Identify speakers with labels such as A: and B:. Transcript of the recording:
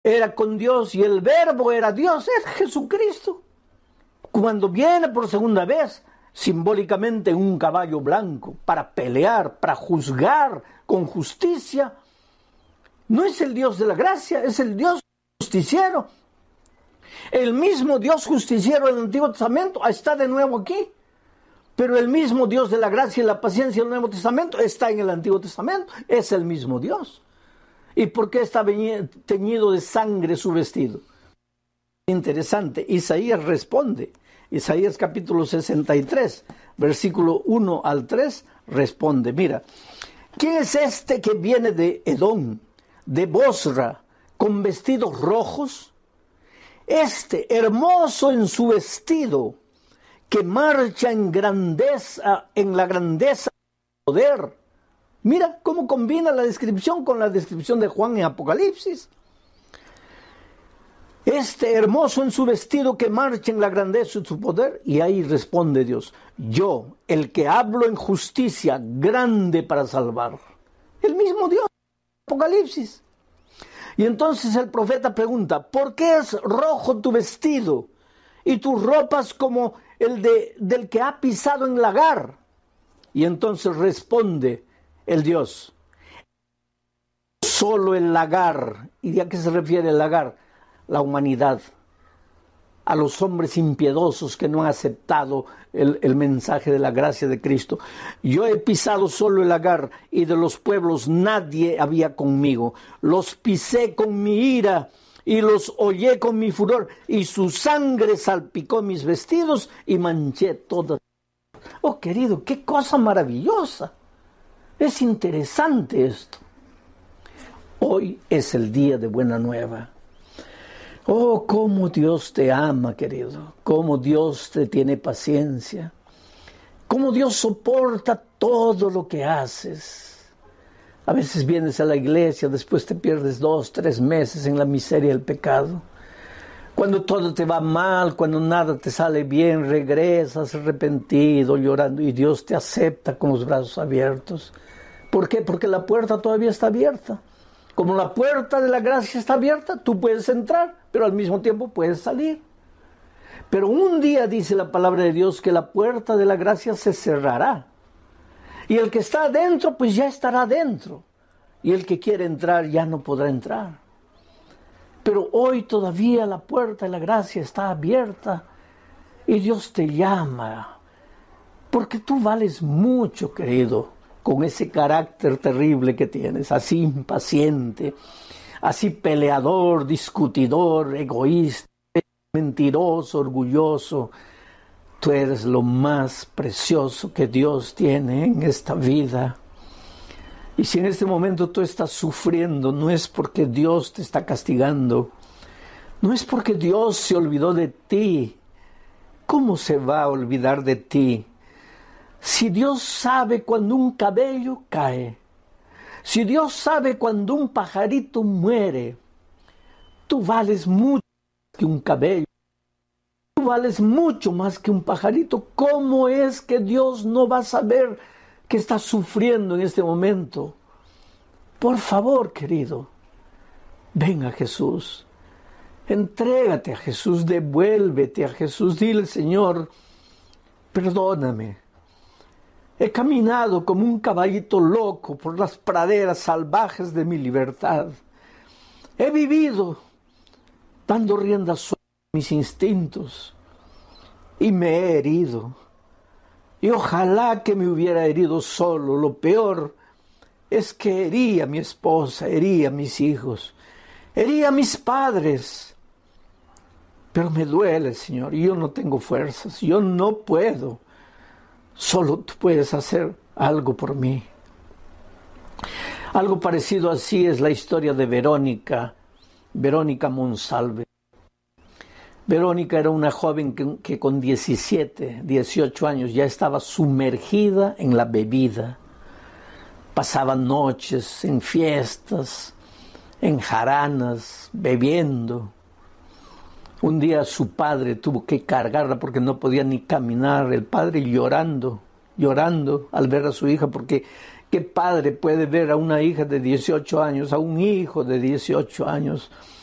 A: era con Dios y el Verbo era Dios, es Jesucristo. Cuando viene por segunda vez, simbólicamente en un caballo blanco, para pelear, para juzgar con justicia, no es el Dios de la gracia, es el Dios justiciero. El mismo Dios justiciero del Antiguo Testamento está de nuevo aquí. Pero el mismo Dios de la gracia y la paciencia del Nuevo Testamento está en el Antiguo Testamento. Es el mismo Dios. ¿Y por qué está teñido de sangre su vestido? Interesante. Isaías responde. Isaías capítulo 63, versículo 1 al 3, responde. Mira, ¿quién es este que viene de Edom, de Bosra, con vestidos rojos? Este, hermoso en su vestido, que marcha en grandeza, en la grandeza del poder. Mira cómo combina la descripción con la descripción de Juan en Apocalipsis. Este hermoso en su vestido que marcha en la grandeza de su poder. Y ahí responde Dios: yo, el que hablo en justicia, grande para salvar. El mismo Dios, Apocalipsis. Y entonces el profeta pregunta: ¿por qué es rojo tu vestido y tus ropas como el del que ha pisado en lagar? Y entonces responde el Dios: solo el lagar. ¿Y a qué se refiere el lagar? La humanidad, a los hombres impiedosos que no han aceptado el mensaje de la gracia de Cristo. Yo he pisado solo el lagar, y de los pueblos nadie había conmigo. Los pisé con mi ira y los hollé con mi furor, y su sangre salpicó mis vestidos y manché todas. Oh, querido, qué cosa maravillosa. Es interesante esto. Hoy es el día de buena nueva. Oh, cómo Dios te ama, querido. Cómo Dios te tiene paciencia. Cómo Dios soporta todo lo que haces. A veces vienes a la iglesia, después te pierdes 2, 3 meses en la miseria del pecado. Cuando todo te va mal, cuando nada te sale bien, regresas arrepentido, llorando, y Dios te acepta con los brazos abiertos. ¿Por qué? Porque la puerta todavía está abierta. Como la puerta de la gracia está abierta, tú puedes entrar, pero al mismo tiempo puedes salir. Pero un día dice la palabra de Dios que la puerta de la gracia se cerrará. Y el que está adentro, pues ya estará adentro. Y el que quiere entrar ya no podrá entrar. Pero hoy todavía la puerta de la gracia está abierta y Dios te llama. Porque tú vales mucho, querido, con ese carácter terrible que tienes, así impaciente, así peleador, discutidor, egoísta, mentiroso, orgulloso. Tú eres lo más precioso que Dios tiene en esta vida. Y si en este momento tú estás sufriendo, no es porque Dios te está castigando, no es porque Dios se olvidó de ti. ¿Cómo se va a olvidar de ti? Si Dios sabe cuando un cabello cae, si Dios sabe cuando un pajarito muere, tú vales mucho más que un cabello, tú vales mucho más que un pajarito. ¿Cómo es que Dios no va a saber que estás sufriendo en este momento? Por favor, querido, ven a Jesús, entrégate a Jesús, devuélvete a Jesús, dile: Señor, perdóname. He caminado como un caballito loco por las praderas salvajes de mi libertad. He vivido dando rienda suelta a mis instintos y me he herido. Y ojalá que me hubiera herido solo. Lo peor es que herí a mi esposa, herí a mis hijos, herí a mis padres. Pero me duele, Señor, y yo no tengo fuerzas, yo no puedo. Solo tú puedes hacer algo por mí. Algo parecido así es la historia de Verónica Monsalve. Verónica era una joven que con 17, 18 años ya estaba sumergida en la bebida. Pasaba noches en fiestas, en jaranas, bebiendo. Un día su padre tuvo que cargarla porque no podía ni caminar. El padre llorando al ver a su hija, porque ¿qué padre puede ver a una hija de 18 años, a un hijo de 18 años